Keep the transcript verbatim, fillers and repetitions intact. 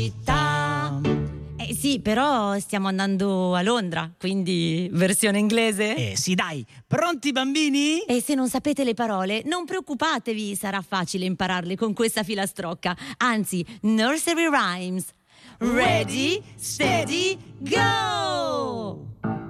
Eh sì, però stiamo andando a Londra, quindi versione inglese? Eh sì, dai, pronti bambini? E se non sapete le parole, non preoccupatevi, sarà facile impararle con questa filastrocca. Anzi, nursery rhymes. Ready, steady, go!